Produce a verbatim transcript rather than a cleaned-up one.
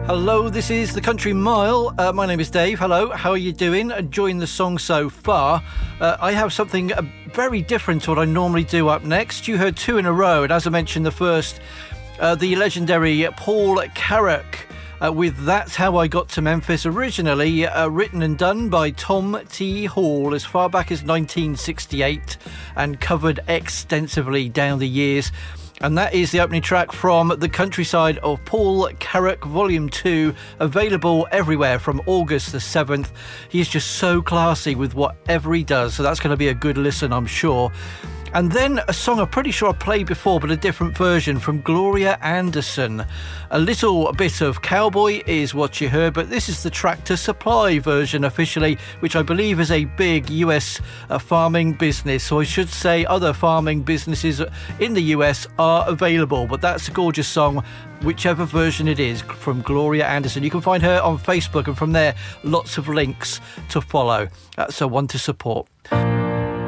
Hello, this is The Country Mile. Uh, my name is Dave. Hello, how are you doing? Enjoying the song so far? Uh, I have something uh, very different to what I normally do up next. You heard two in a row, and as I mentioned, the first, uh, the legendary Paul Carrack uh, with That's How I Got to Memphis, originally uh, written and done by Tom T. Hall as far back as nineteen sixty-eight and covered extensively down the years. And that is the opening track from The Countryside of Paul Carrack, Volume two, available everywhere from August the seventh. He's just so classy with whatever he does, so that's going to be a good listen, I'm sure. And then a song I'm pretty sure I played before, but a different version from Gloria Anderson. A little bit of Cowboy is what you heard, but this is the Tractor Supply version officially, which I believe is a big U S uh, farming business. So I should say other farming businesses in the U S are available, but that's a gorgeous song, whichever version it is, from Gloria Anderson. You can find her on Facebook, and from there, lots of links to follow. That's a one to support.